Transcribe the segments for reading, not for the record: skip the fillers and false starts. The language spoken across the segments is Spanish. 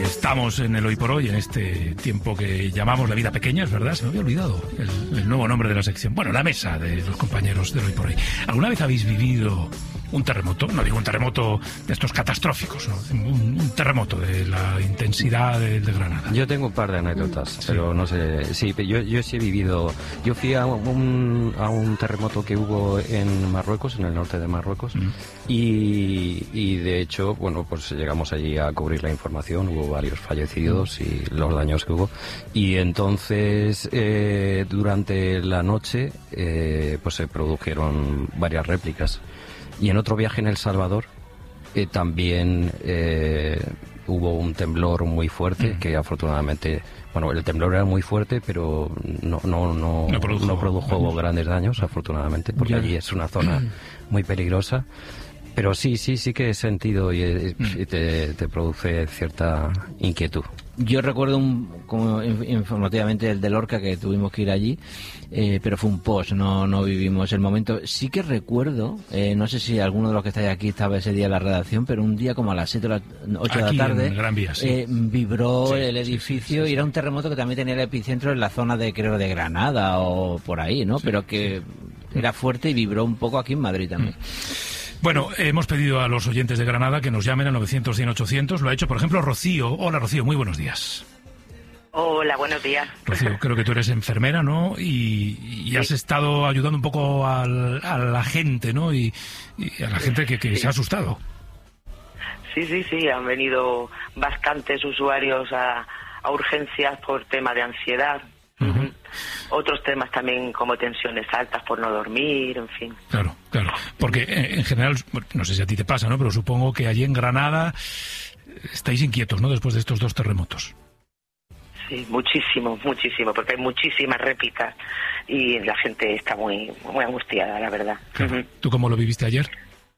Estamos en el Hoy por Hoy, en este tiempo que llamamos La Vida Pequeña, es verdad, se me había olvidado el nuevo nombre de la sección. Bueno, la mesa de los compañeros del Hoy por Hoy. ¿Alguna vez habéis vivido un terremoto? No digo un terremoto de estos catastróficos, ¿no? Un terremoto de la intensidad de Granada. Yo tengo un par de anécdotas, pero no sé. Sí, yo sí he vivido. Yo fui a un terremoto que hubo en Marruecos, en el norte de Marruecos, y de hecho, bueno, pues llegamos allí a cubrir la información. Hubo varios fallecidos y los daños que hubo. Y entonces, durante la noche, pues se produjeron varias réplicas. Y en otro viaje en El Salvador también hubo un temblor muy fuerte que afortunadamente, bueno, el temblor era muy fuerte, pero no produjo grandes daños, afortunadamente, porque allí es una zona muy peligrosa. Pero sí que he sentido y te produce cierta inquietud. Yo recuerdo como informativamente el de Lorca, que tuvimos que ir allí, pero fue un post, no vivimos el momento. Sí que recuerdo, no sé si alguno de los que estáis aquí estaba ese día en la redacción, pero un día como a las 7 o las 8 de la tarde, en Gran Vía, vibró el edificio y era un terremoto que también tenía el epicentro en la zona de Granada o por ahí, ¿no? Pero que era fuerte y vibró un poco aquí en Madrid también. Bueno, hemos pedido a los oyentes de Granada que nos llamen al 900-100-800. Lo ha hecho, por ejemplo, Rocío. Hola, Rocío, muy buenos días. Hola, buenos días. Rocío, creo que tú eres enfermera, ¿no? Y has estado ayudando un poco a la gente, ¿no? Y a la gente que se ha asustado. Sí. Han venido bastantes usuarios a urgencias por tema de ansiedad. Uh-huh. Otros temas también como tensiones altas por no dormir, en fin. Claro. Porque en general, no sé si a ti te pasa, ¿no? Pero supongo que allí en Granada estáis inquietos, ¿no? Después de estos dos terremotos. Sí, muchísimo, porque hay muchísimas réplicas y la gente está muy angustiada, la verdad. Claro. Uh-huh. ¿Tú cómo lo viviste ayer?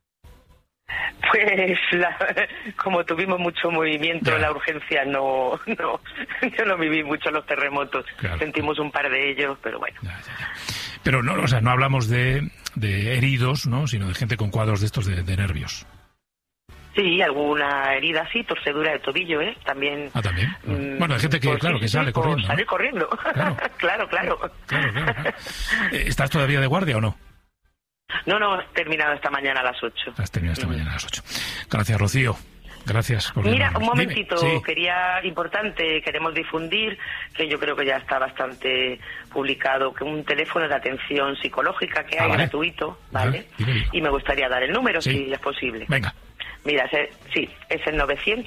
Pues como tuvimos mucho movimiento en la urgencia, yo no viví mucho los terremotos. Claro. Sentimos un par de ellos, pero bueno. Ya. Pero no, o sea, no hablamos de heridos, ¿no? Sino de gente con cuadros de estos de nervios. Sí, alguna herida así, torcedura de tobillo, También. Ah, también. Bueno, hay gente que, pues, claro, que sale corriendo. Sale corriendo. Claro. Claro. ¿Estás todavía de guardia o no? No, he terminado esta mañana a las 8. Has terminado esta mañana a las 8. Gracias, Rocío. Gracias por Mira, llamarnos. Un momentito, sí. Queremos difundir, que yo creo que ya está bastante publicado, que un teléfono de atención psicológica que hay gratuito, ¿vale? Y me gustaría dar el número, si es posible. Venga. Mira, es el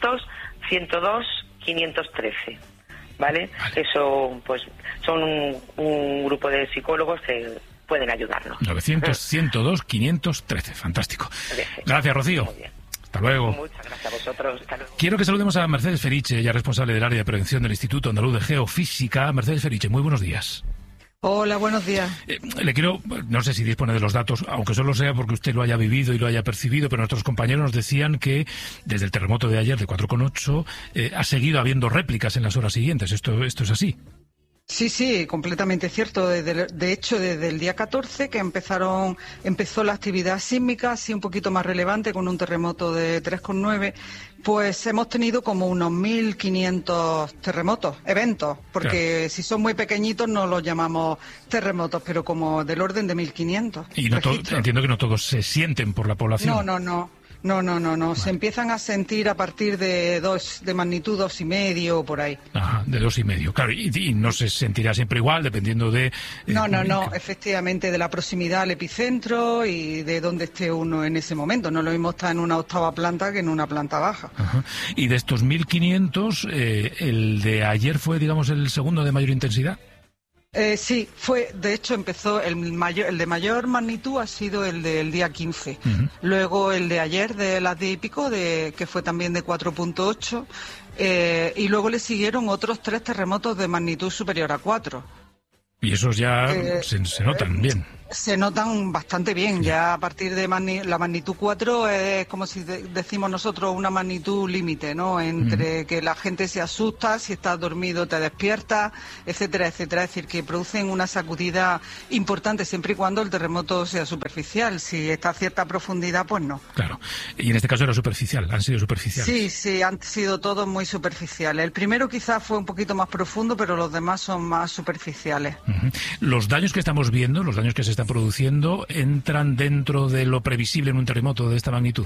900-102-513, ¿vale? Eso, pues, son un grupo de psicólogos que pueden ayudarnos. 900-102-513, fantástico. Gracias, Rocío. Hasta luego. Muchas gracias a vosotros. Hasta luego. Quiero que saludemos a Mercedes Feriche, ella es responsable del área de prevención del Instituto Andaluz de Geofísica. Mercedes Feriche, muy buenos días. Hola, buenos días. Le quiero, no sé si dispone de los datos, aunque solo sea porque usted lo haya vivido y lo haya percibido, pero nuestros compañeros nos decían que desde el terremoto de ayer de 4,8 ha seguido habiendo réplicas en las horas siguientes. ¿Esto es así? Sí, completamente cierto. De hecho, desde el día 14 que empezó la actividad sísmica, así un poquito más relevante, con un terremoto de 3,9, pues hemos tenido como unos 1.500 eventos, porque si son muy pequeñitos no los llamamos terremotos, pero como del orden de 1.500. Y entiendo que no todos se sienten por la población. No. Vale. Se empiezan a sentir a partir de magnitud 2,5 por ahí. Ajá, de 2,5. Claro, y no se sentirá siempre igual, dependiendo de... No, efectivamente, de la proximidad al epicentro y de dónde esté uno en ese momento. No lo mismo estar en una 8ª planta que en una planta baja. Ajá. Y de estos 1.500, el de ayer fue, digamos, el segundo de mayor intensidad. Sí, de hecho empezó el de mayor magnitud ha sido el del día 15. Uh-huh. Luego el de ayer de las 10 y pico, que fue también de 4,8, y luego le siguieron otros 3 terremotos de magnitud superior a 4. Y esos ya se notan bien. Se notan bastante bien, ya a partir de la magnitud 4 es como si decimos nosotros una magnitud límite, ¿no? Entre que la gente se asusta, si estás dormido te despierta, etcétera, etcétera. Es decir, que producen una sacudida importante siempre y cuando el terremoto sea superficial. Si está a cierta profundidad, pues no. Claro. Y en este caso era superficial, han sido superficiales. Sí, han sido todos muy superficiales. El primero quizás fue un poquito más profundo, pero los demás son más superficiales. Los daños que estamos viendo, los daños que se están produciendo, ¿entran dentro de lo previsible en un terremoto de esta magnitud?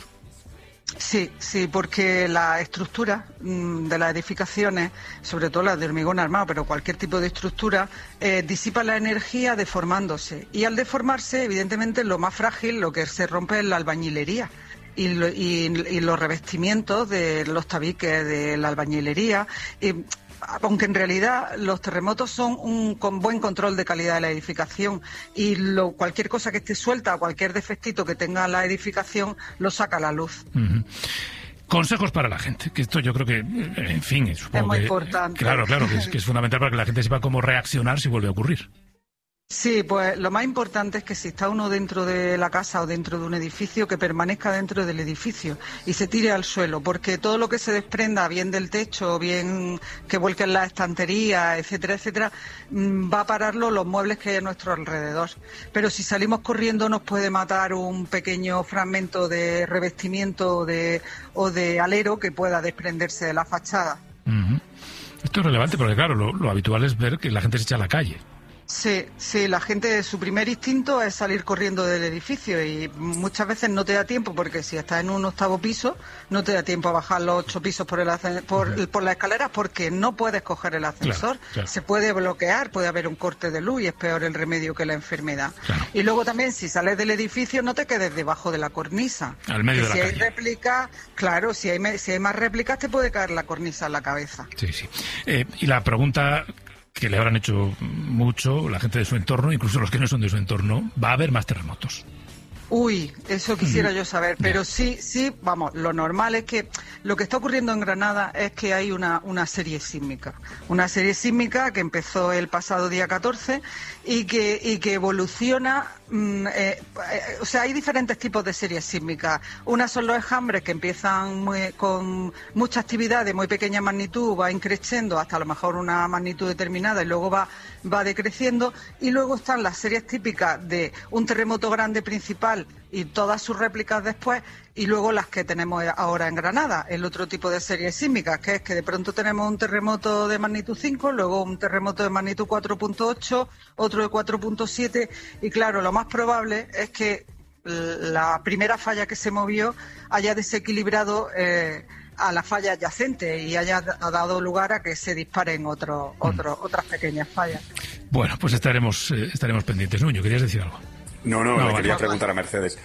Sí, porque la estructura de las edificaciones, sobre todo las de hormigón armado, pero cualquier tipo de estructura, disipa la energía deformándose. Y al deformarse, evidentemente, lo más frágil, lo que se rompe es la albañilería. Y los revestimientos de los tabiques de la albañilería. Aunque en realidad los terremotos son un buen control de calidad de la edificación y cualquier cosa que esté suelta, cualquier defectito que tenga la edificación, lo saca a la luz. Consejos para la gente, que esto yo creo que, en fin, supongo es muy importante. Claro, que es fundamental para que la gente sepa cómo reaccionar si vuelve a ocurrir. Sí, pues lo más importante es que si está uno dentro de la casa o dentro de un edificio, que permanezca dentro del edificio y se tire al suelo, porque todo lo que se desprenda, bien del techo, bien que vuelquen las estanterías, etcétera, etcétera, va a pararlo los muebles que hay a nuestro alrededor. Pero si salimos corriendo nos puede matar un pequeño fragmento de revestimiento o de alero que pueda desprenderse de la fachada. Esto es relevante porque, claro, lo habitual es ver que la gente se echa a la calle. Sí, la gente, su primer instinto es salir corriendo del edificio y muchas veces no te da tiempo porque si estás en un 8º piso no te da tiempo a bajar los 8 pisos por las escaleras porque no puedes coger el ascensor, claro. Se puede bloquear, puede haber un corte de luz y es peor el remedio que la enfermedad. Claro. Y luego también si sales del edificio no te quedes debajo de la cornisa. Al medio de la calle. Si hay réplicas, claro, si hay más réplicas te puede caer la cornisa en la cabeza. Sí. Y la pregunta que le habrán hecho mucho la gente de su entorno, incluso los que no son de su entorno, ¿va a haber más terremotos? Uy, eso quisiera yo saber, pero sí, vamos, lo normal es que lo que está ocurriendo en Granada es que hay una serie sísmica que empezó el pasado día 14 y que evoluciona, o sea, hay diferentes tipos de series sísmicas. Unas son los enjambres que empiezan con mucha actividad de muy pequeña magnitud, va increciendo hasta a lo mejor una magnitud determinada y luego va decreciendo, y luego están las series típicas de un terremoto grande principal y todas sus réplicas después, y luego las que tenemos ahora en Granada, el otro tipo de series sísmicas, que es que de pronto tenemos un terremoto de magnitud 5, luego un terremoto de magnitud 4.8, otro de 4.7, y claro, lo más probable es que la primera falla que se movió haya desequilibrado a la falla adyacente y haya dado lugar a que se disparen otras pequeñas fallas. Bueno, pues estaremos pendientes. Nuño, ¿querías decir algo? No, le quería preguntar a Mercedes.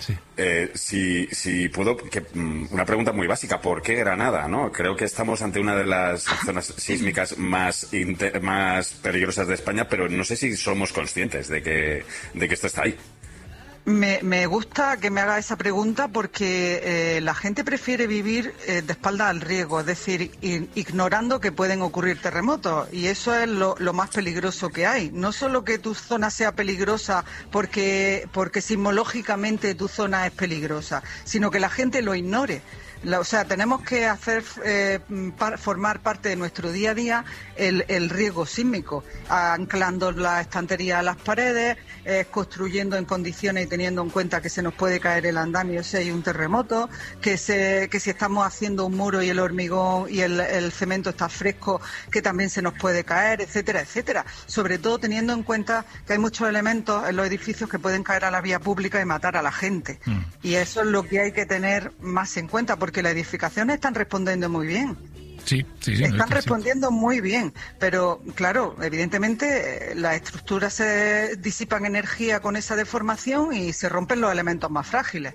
Sí. Si puedo, una pregunta muy básica. ¿Por qué Granada? ¿No? Creo que estamos ante una de las zonas sísmicas más peligrosas de España, pero no sé si somos conscientes de que esto está ahí. Me gusta que me haga esa pregunta porque la gente prefiere vivir de espaldas al riesgo, es decir, ignorando que pueden ocurrir terremotos, y eso es lo más peligroso que hay. No solo que tu zona sea peligrosa porque sismológicamente tu zona es peligrosa, sino que la gente lo ignore. O sea, tenemos que hacer formar parte de nuestro día a día el riesgo sísmico, anclando la estantería a las paredes, construyendo en condiciones y teniendo en cuenta que se nos puede caer el andamio si hay un terremoto, que si estamos haciendo un muro y el hormigón y el cemento está fresco, que también se nos puede caer, etcétera, etcétera. Sobre todo teniendo en cuenta que hay muchos elementos en los edificios que pueden caer a la vía pública y matar a la gente. Y eso es lo que hay que tener más en cuenta, porque las edificaciones están respondiendo muy bien. Sí. Están respondiendo muy bien, pero claro, evidentemente las estructuras se disipan energía con esa deformación y se rompen los elementos más frágiles.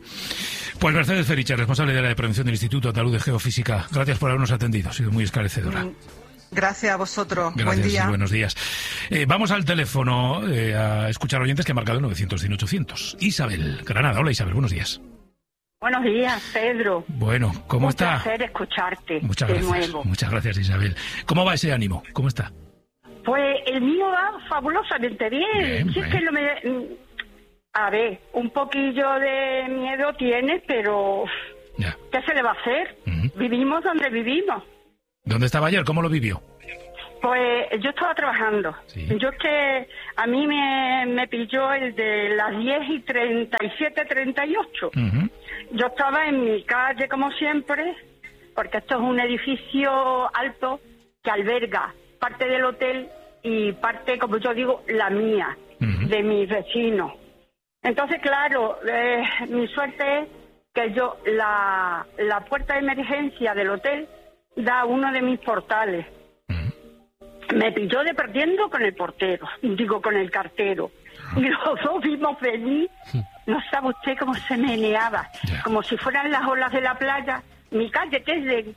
Pues Mercedes Feriche, responsable de la prevención del Instituto Andaluz de Geofísica, gracias por habernos atendido, ha sido muy esclarecedora. Gracias a vosotros. Gracias, buen día. Y buenos días. Vamos al teléfono a escuchar oyentes que han marcado el 900-100-800. Isabel, Granada. Hola Isabel, buenos días. Buenos días, Pedro. Bueno, ¿cómo está? Un placer escucharte. Muchas de gracias. nuevo. Muchas gracias, Isabel. ¿Cómo va ese ánimo? ¿Cómo está? Pues el mío va fabulosamente bien. Si es que A ver, un poquillo de miedo tienes, pero Ya. ¿qué se le va a hacer? Vivimos donde vivimos. ¿Dónde estaba ayer? ¿Cómo lo vivió? Pues yo estaba trabajando. Sí. Yo es que a mí me pilló el de las 10:37, 38. Yo estaba en mi calle, como siempre, porque esto es un edificio alto que alberga parte del hotel y parte, como yo digo, la mía, de mis vecinos. Entonces, claro, mi suerte es que yo, la puerta de emergencia del hotel da a uno de mis portales. Me pilló de perdiendo con el portero, con el cartero. Y los dos vimos venir, no sabe usted cómo se meneaba, como si fueran las olas de la playa. Mi calle, que es de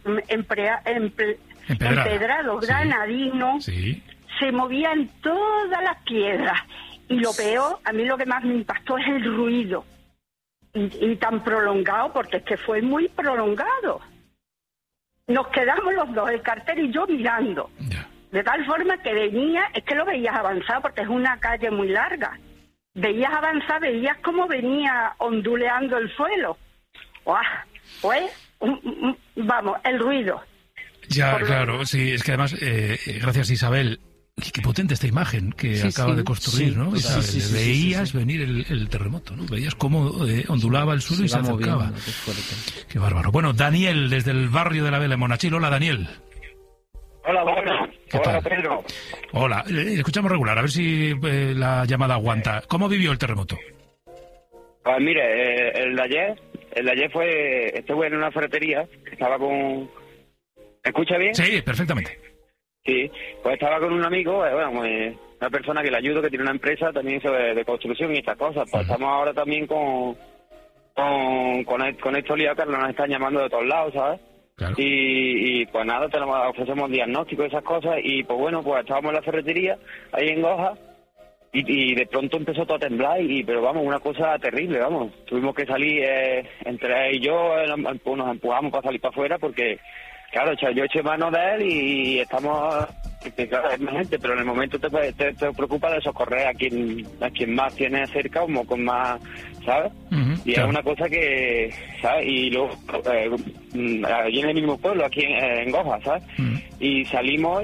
empedrado, granadino, se movían todas las piedras. Y lo peor, a mí lo que más me impactó es el ruido. Y tan prolongado, porque es que fue muy prolongado. Nos quedamos los dos, el cartero y yo, mirando. De tal forma que es que lo veías avanzar, porque es una calle muy larga. Veías avanzar, veías cómo venía onduleando el suelo. ¡Guau! Pues, vamos, el ruido. Ya, claro, sí, es que además, gracias Isabel, qué potente esta imagen que acaba de construir, ¿no? Isabel, veías venir el terremoto, ¿no? Veías cómo ondulaba el suelo y se acercaba. Qué bárbaro. Bueno, Daniel, desde el barrio de la Vela, en Monachil. Hola, Daniel. Hola, buenas. Hola, Pedro. Hola, escuchamos regular, a ver si la llamada aguanta. ¿Cómo vivió el terremoto? Pues mire, el de ayer estuve en una ferretería, estaba con... ¿Me escucha bien? Sí, perfectamente. Sí, pues estaba con un amigo, una persona que le ayudo, que tiene una empresa también de construcción y estas cosas. Pues estamos ahora también con estos líos que nos están llamando de todos lados, ¿sabes? Claro. Y pues nada, ofrecemos diagnósticos y esas cosas, y pues bueno, pues estábamos en la ferretería, ahí en Goja, y de pronto empezó todo a temblar, pero vamos, una cosa terrible, vamos. Tuvimos que salir, entre él y yo, nos empujamos para salir para afuera, porque, claro, yo eché mano de él y estamos... Claro, es más gente, pero en el momento te preocupa de socorrer a quien más tiene cerca o con más, ¿sabes? Y claro, es una cosa que, ¿sabes? Y luego, allí en el mismo pueblo, aquí en Goja, ¿sabes? Y salimos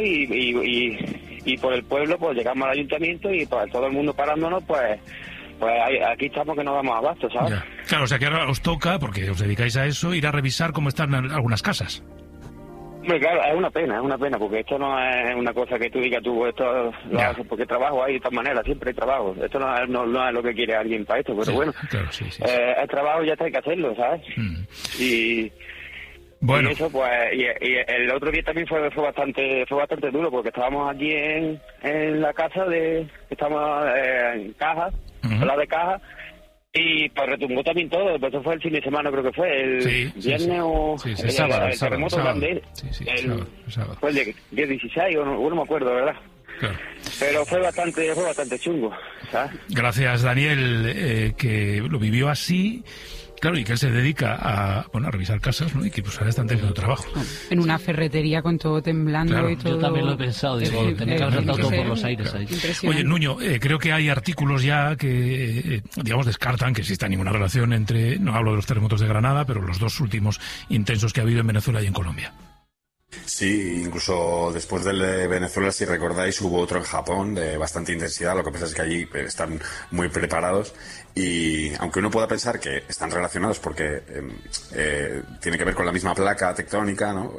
y por el pueblo, pues llegamos al ayuntamiento y pues todo el mundo parándonos, pues aquí estamos que no damos abasto, ¿sabes? Ya. Claro, o sea que ahora os toca, porque os dedicáis a eso, ir a revisar cómo están algunas casas. Claro, es una pena, porque esto no es una cosa que tú digas esto lo haces porque trabajo hay de todas maneras, siempre hay trabajo. Esto no es lo que quiere alguien para esto, pero bueno, claro, el trabajo ya está, hay que hacerlo, ¿sabes? Y bueno, y eso, pues, y el otro día también fue bastante duro, porque estábamos aquí en la casa estamos en Caja, la de Caja. Y pues retumbó también todo, pues eso fue el fin de semana, creo que fue el viernes o el terremoto grande. Sábado. Fue el 16 o no me acuerdo, ¿verdad? Claro. Pero fue bastante chungo, ¿sabes? Gracias, Daniel, que lo vivió así. Claro, y que él se dedica a revisar casas, ¿no? Y que pues ahora están teniendo trabajo. En una ferretería con todo temblando y todo. Yo también lo he pensado, digo, tenía que haber saltado todo por los aires ahí. Oye, Nuño, creo que hay artículos ya que, digamos, descartan que exista ninguna relación entre, no hablo de los terremotos de Granada, pero los dos últimos intensos que ha habido en Venezuela y en Colombia. Sí, incluso después del de Venezuela, si recordáis, hubo otro en Japón de bastante intensidad. Lo que pasa es que allí están muy preparados y aunque uno pueda pensar que están relacionados porque tiene que ver con la misma placa tectónica, ¿no?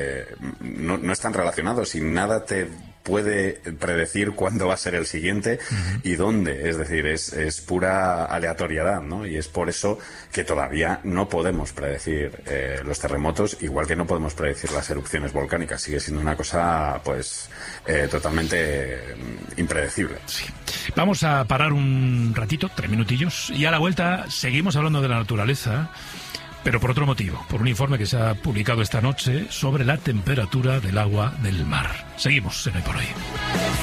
No están relacionados y nada te puede predecir cuándo va a ser el siguiente y dónde. Es decir, es pura aleatoriedad, ¿no? Y es por eso que todavía no podemos predecir los terremotos, igual que no podemos predecir las erupciones volcánicas. Sigue siendo una cosa, pues, totalmente impredecible. Sí. Vamos a parar un ratito, 3 minutillos, y a la vuelta seguimos hablando de la naturaleza, pero por otro motivo, por un informe que se ha publicado esta noche sobre la temperatura del agua del mar. Seguimos en Hoy por Hoy.